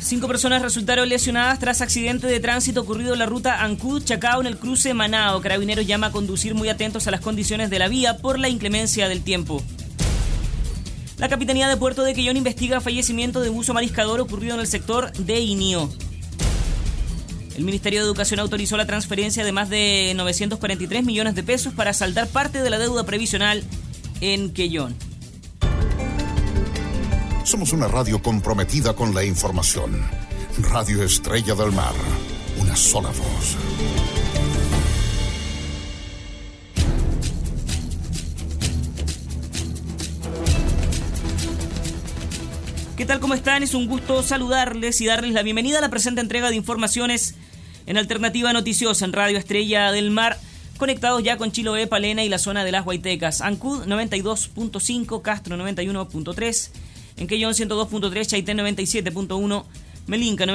5 personas resultaron lesionadas tras accidente de tránsito ocurrido en la ruta Ancud-Chacao en el cruce Manao. Carabineros llama a conducir muy atentos a las condiciones de la vía por la inclemencia del tiempo. La Capitanía de Puerto de Quellón investiga fallecimiento de buzo mariscador ocurrido en el sector de Inío. El Ministerio de Educación autorizó la transferencia de más de 943 millones de pesos para saldar parte de la deuda previsional en Quellón. Somos una radio comprometida con la información. Radio Estrella del Mar. Una sola voz. ¿Qué tal? ¿Cómo están? Es un gusto saludarles y darles la bienvenida a la presente entrega de informaciones en Alternativa Noticiosa en Radio Estrella del Mar, conectados ya con Chiloé, Palena y la zona de las Huaytecas. Ancud 92.5, Castro 91.3, en Quellón 102.3, Chaitén 97.1, Melinca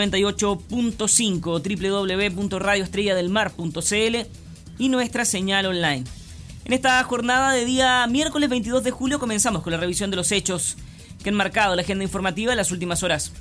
98.5, www.radioestrelladelmar.cl y nuestra señal online. En esta jornada de día miércoles 22 de julio comenzamos con la revisión de los hechos que han marcado la agenda informativa en las últimas horas.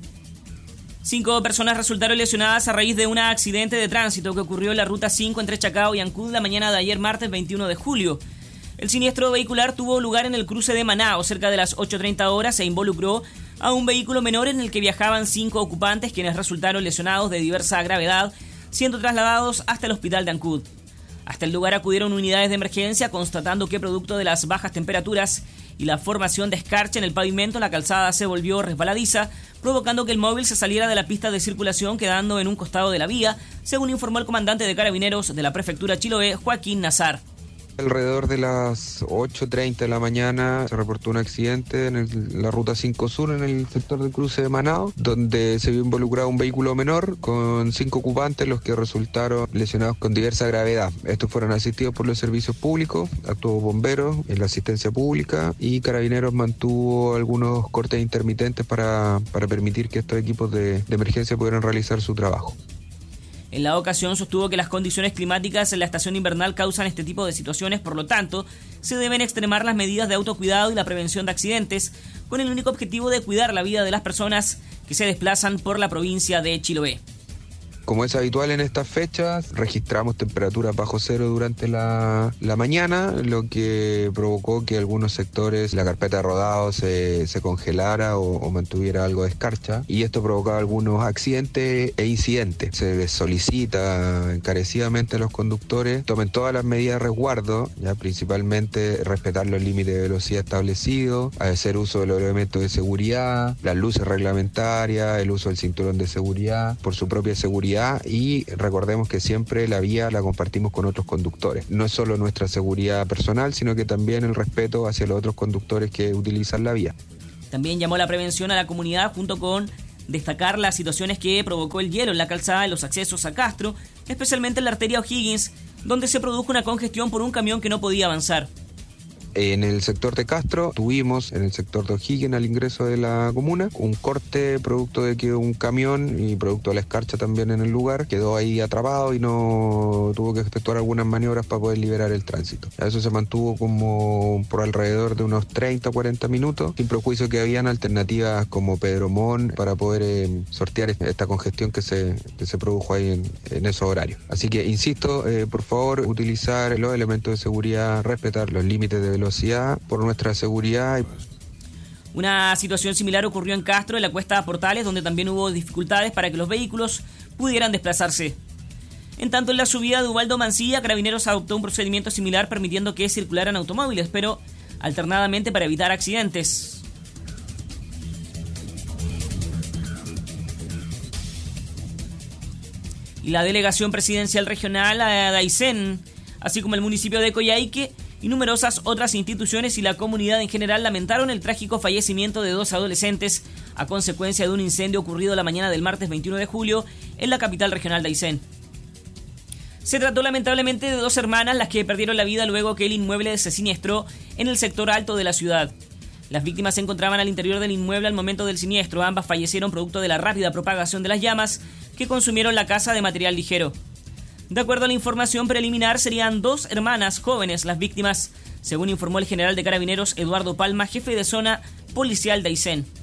5 personas resultaron lesionadas a raíz de un accidente de tránsito que ocurrió en la ruta 5 entre Chacao y Ancud la mañana de ayer martes 21 de julio. El siniestro vehicular tuvo lugar en el cruce de Manao cerca de las 8:30 horas e involucró a un vehículo menor en el que viajaban 5 ocupantes quienes resultaron lesionados de diversa gravedad, siendo trasladados hasta el hospital de Ancud. Hasta el lugar acudieron unidades de emergencia constatando que producto de las bajas temperaturas y la formación de escarcha en el pavimento, la calzada se volvió resbaladiza, provocando que el móvil se saliera de la pista de circulación, quedando en un costado de la vía, según informó el comandante de Carabineros de la Prefectura Chiloé, Joaquín Nazar. Alrededor de las 8:30 de la mañana se reportó un accidente en la ruta 5 Sur, en el sector del cruce de Manao, donde se vio involucrado un vehículo menor con 5 ocupantes, los que resultaron lesionados con diversa gravedad. Estos fueron asistidos por los servicios públicos, actuó bomberos en la asistencia pública y Carabineros mantuvo algunos cortes intermitentes para permitir que estos equipos de emergencia pudieran realizar su trabajo. En la ocasión sostuvo que las condiciones climáticas en la estación invernal causan este tipo de situaciones, por lo tanto, se deben extremar las medidas de autocuidado y la prevención de accidentes, con el único objetivo de cuidar la vida de las personas que se desplazan por la provincia de Chiloé. Como es habitual en estas fechas, registramos temperaturas bajo cero durante la mañana, lo que provocó que algunos sectores, la carpeta de rodado se congelara o mantuviera algo de escarcha, y esto provocaba algunos accidentes e incidentes. Se solicita encarecidamente a los conductores tomen todas las medidas de resguardo, ya principalmente respetar los límites de velocidad establecidos, hacer uso de los elementos de seguridad, las luces reglamentarias, el uso del cinturón de seguridad, por su propia seguridad. Y recordemos que siempre la vía la compartimos con otros conductores. No es solo nuestra seguridad personal, sino que también el respeto hacia los otros conductores que utilizan la vía. También llamó la prevención a la comunidad, junto con destacar las situaciones que provocó el hielo en la calzada en los accesos a Castro, especialmente en la arteria O'Higgins, donde se produjo una congestión por un camión que no podía avanzar. En el sector de Castro tuvimos, en el sector de O'Higgins al ingreso de la comuna, un corte producto de que un camión y producto de la escarcha también en el lugar quedó ahí atrapado y no tuvo que efectuar algunas maniobras para poder liberar el tránsito. Eso se mantuvo como por alrededor de unos 30 o 40 minutos, sin prejuicio que habían alternativas como Pedromón para poder sortear esta congestión que se produjo ahí en esos horarios. Así que insisto, por favor, utilizar los elementos de seguridad, respetar los límites de velocidad por nuestra seguridad. Una situación similar ocurrió en Castro, en la cuesta Portales, donde también hubo dificultades para que los vehículos pudieran desplazarse. En tanto, en la subida de Ubaldo Mancilla, Carabineros adoptó un procedimiento similar permitiendo que circularan automóviles, pero alternadamente para evitar accidentes. Y la delegación presidencial regional de Aysén, así como el municipio de Coyhaique y numerosas otras instituciones y la comunidad en general lamentaron el trágico fallecimiento de 2 adolescentes a consecuencia de un incendio ocurrido la mañana del martes 21 de julio en la capital regional de Aysén. Se trató lamentablemente de 2 hermanas las que perdieron la vida luego que el inmueble se siniestró en el sector alto de la ciudad. Las víctimas se encontraban al interior del inmueble al momento del siniestro. Ambas fallecieron producto de la rápida propagación de las llamas que consumieron la casa de material ligero. De acuerdo a la información preliminar, serían 2 hermanas jóvenes las víctimas, según informó el general de Carabineros Eduardo Palma, jefe de zona policial de Aysén.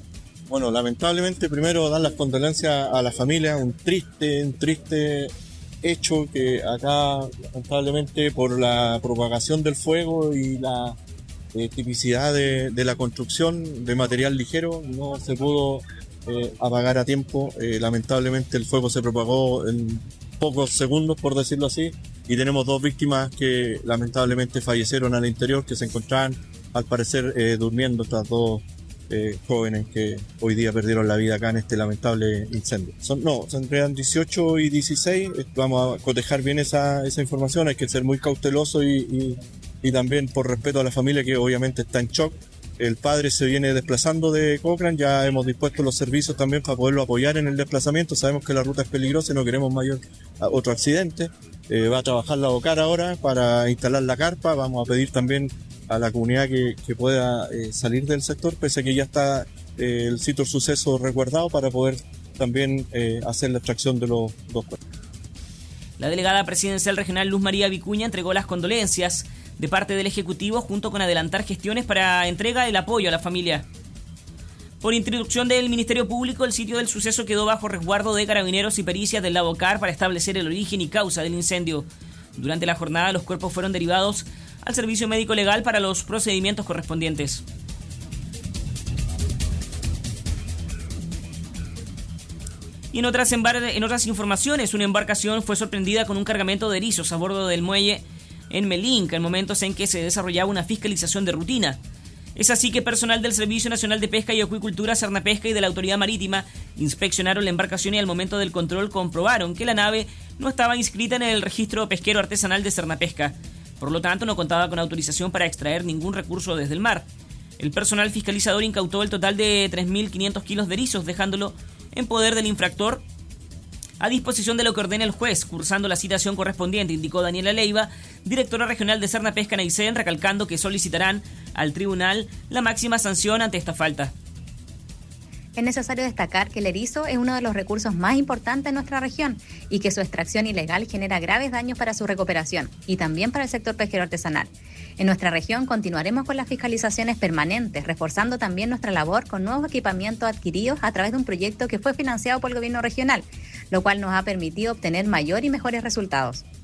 Bueno, lamentablemente primero dar las condolencias a la familia, un triste hecho que acá lamentablemente por la propagación del fuego y la tipicidad de la construcción de material ligero no se pudo apagar a tiempo. Lamentablemente el fuego se propagó en pocos segundos, por decirlo así, y tenemos 2 víctimas que lamentablemente fallecieron al interior, que se encontraban al parecer durmiendo, estas 2 jóvenes que hoy día perdieron la vida acá en este lamentable incendio. Son 18 y 16, vamos a cotejar bien esa información, hay que ser muy cauteloso y también por respeto a la familia que obviamente está en shock. El padre se viene desplazando de Cochrane, ya hemos dispuesto los servicios también para poderlo apoyar en el desplazamiento, sabemos que la ruta es peligrosa y no queremos otro accidente. Va a trabajar la OCAR ahora para instalar la carpa, vamos a pedir también a la comunidad que pueda salir del sector, pese a que ya está el sitio del suceso resguardado para poder también hacer la extracción de los 2 cuerpos. La delegada presidencial regional Luz María Vicuña entregó las condolencias de parte del Ejecutivo junto con adelantar gestiones para entrega del apoyo a la familia. Por instrucción del Ministerio Público, el sitio del suceso quedó bajo resguardo de carabineros y pericias del LAVOCAR para establecer el origen y causa del incendio. Durante la jornada, los cuerpos fueron derivados al Servicio Médico Legal para los procedimientos correspondientes. Y en otras informaciones, una embarcación fue sorprendida con un cargamento de erizos a bordo del muelle en Melinca en momentos en que se desarrollaba una fiscalización de rutina. Es así que personal del Servicio Nacional de Pesca y Acuicultura, Sernapesca y de la Autoridad Marítima inspeccionaron la embarcación y al momento del control comprobaron que la nave no estaba inscrita en el registro pesquero artesanal de Sernapesca. Por lo tanto, no contaba con autorización para extraer ningún recurso desde el mar. El personal fiscalizador incautó el total de 3.500 kilos de erizos, dejándolo en poder del infractor a disposición de lo que ordena el juez, cursando la citación correspondiente, indicó Daniela Leiva, directora regional de Sernapesca en Aysén, recalcando que solicitarán al tribunal la máxima sanción ante esta falta. Es necesario destacar que el erizo es uno de los recursos más importantes en nuestra región y que su extracción ilegal genera graves daños para su recuperación y también para el sector pesquero artesanal. En nuestra región continuaremos con las fiscalizaciones permanentes, reforzando también nuestra labor con nuevos equipamientos adquiridos a través de un proyecto que fue financiado por el gobierno regional, lo cual nos ha permitido obtener mayor y mejores resultados.